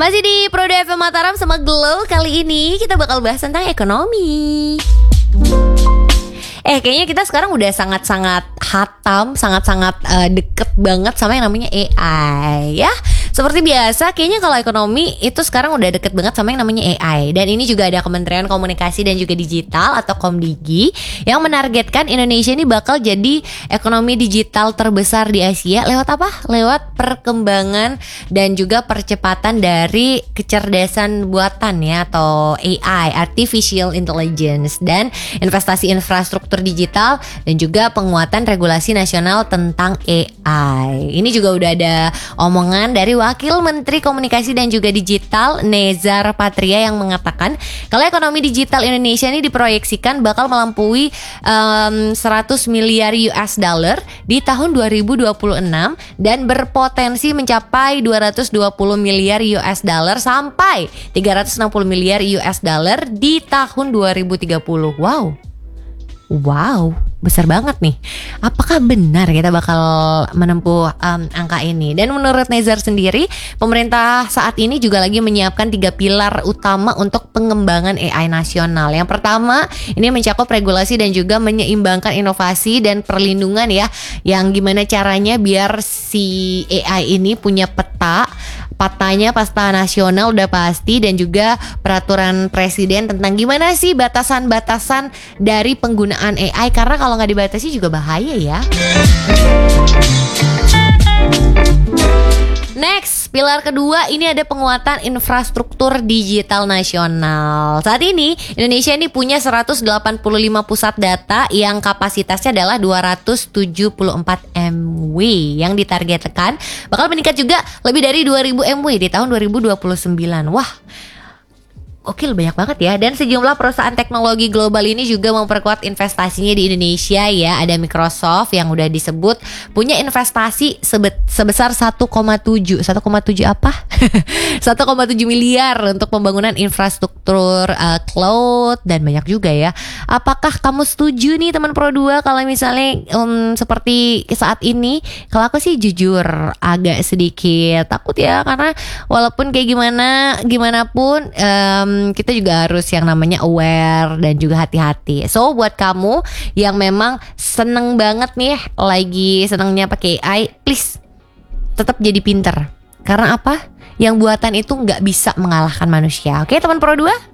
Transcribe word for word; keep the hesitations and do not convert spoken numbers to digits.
Masih di Prodo F M Mataram sama Glow. Kali ini kita bakal bahas tentang ekonomi. Eh kayaknya kita sekarang udah sangat-sangat hatam, sangat-sangat uh, deket banget sama yang namanya A I ya. Seperti biasa kayaknya kalau ekonomi itu sekarang udah deket banget sama yang namanya A I. Dan ini juga ada Kementerian Komunikasi dan juga Digital atau Komdigi yang menargetkan Indonesia ini bakal jadi ekonomi digital terbesar di Asia. Lewat apa? Lewat perkembangan dan juga percepatan dari kecerdasan buatan ya, atau A I, Artificial Intelligence, dan investasi infrastruktur digital dan juga penguatan regulasi nasional tentang A I. Ini juga udah ada omongan dari Wakil Menteri Komunikasi dan juga Digital Nezar Patria yang mengatakan kalau ekonomi digital Indonesia ini diproyeksikan bakal melampaui um, seratus miliar U S dollar di tahun dua ribu dua puluh enam dan berpotensi mencapai dua ratus dua puluh miliar U S dollar sampai tiga ratus enam puluh miliar U S dollar di tahun dua ribu tiga puluh. Wow. Wow, besar banget nih. Apakah benar kita bakal menempuh um, angka ini? Dan menurut Nezar sendiri, pemerintah saat ini juga lagi menyiapkan tiga pilar utama untuk pengembangan A I nasional. Yang pertama, ini mencakup regulasi dan juga menyeimbangkan inovasi dan perlindungan ya. Yang gimana caranya biar si A I ini punya peta Patanya pasta nasional udah pasti, dan juga peraturan presiden tentang gimana sih batasan-batasan dari penggunaan A I, karena kalau nggak dibatasi juga bahaya ya. Next, pilar kedua ini ada penguatan infrastruktur digital nasional. Saat ini Indonesia ini punya seratus delapan puluh lima pusat data yang kapasitasnya adalah dua ratus tujuh puluh empat megawatt yang ditargetkan bakal meningkat juga lebih dari dua ribu megawatt di tahun dua ribu dua puluh sembilan. Wah, oke, banyak banget ya. Dan sejumlah perusahaan teknologi global ini juga memperkuat investasinya di Indonesia ya. Ada Microsoft yang udah disebut punya investasi sebet, sebesar satu koma tujuh apa? satu koma tujuh miliar untuk pembangunan infrastruktur uh, cloud, dan banyak juga ya. Apakah kamu setuju nih teman Pro dua kalau misalnya um, seperti saat ini? Kalau aku sih jujur agak sedikit takut ya, karena walaupun kayak gimana gimana pun um, kita juga harus yang namanya aware dan juga hati-hati. So buat kamu yang memang seneng banget nih, lagi senengnya pakai A I, please tetap jadi pinter. Karena apa? Yang buatan itu nggak bisa mengalahkan manusia. Oke teman Pro dua?